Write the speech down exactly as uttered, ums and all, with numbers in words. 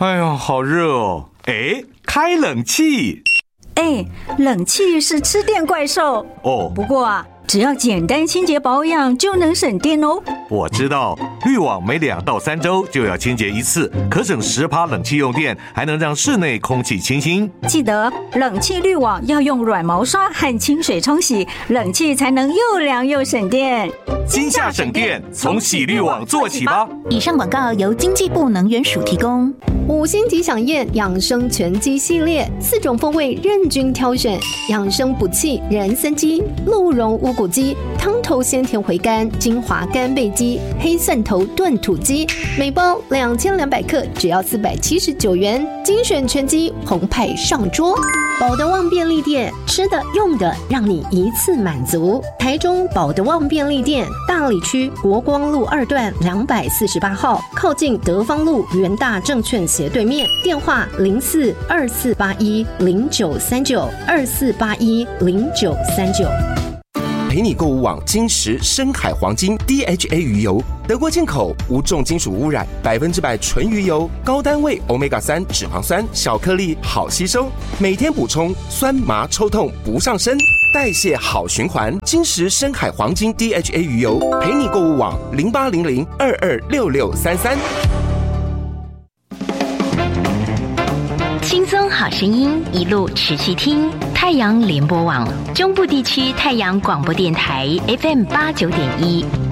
哎呦，好热哦！哎，开冷气。 哎，冷气是吃电怪兽哦。 不过啊，只要简单清洁保养就能省电哦。 我知道，滤网每两到三周就要清洁一次，可省十趴冷气用电，还能让室内空气清新。 记得冷气滤网要用软毛刷和清水冲洗，冷气才能又凉又省电。 今夏省电，从洗滤网做起吧。 以上广告由经济部能源署提供。 五星级享宴养生全鸡系列，四种风味任君挑选，养生补气人参鸡、鹿茸乌骨鸡、汤头鲜甜回甘精华干贝鸡、黑蒜头炖土鸡，每包两千两百克，只要四百七十九元，精选全鸡澎湃上桌。保德旺便利店，吃的用的让你一次满足。台中保德旺便利店，大里区国光路二段两百四十八号，靠近德芳路元大证券斜对面，电话零四二四八一零九三九二四八一零九三九。 陪你购物网金石深海黄金 D H A 鱼油，德国进口，无重金属污染，百分之百纯鱼油，高单位 欧米伽三 脂肪酸，小颗粒好吸收，每天补充，酸麻抽痛不上身，代谢好循环。金石深海黄金 D H A 鱼油，陪你购物网零八零零二二六六三三。 轻松好声音，一路持续听。太阳联播网中部地区太阳广播电台 F M 八九点一，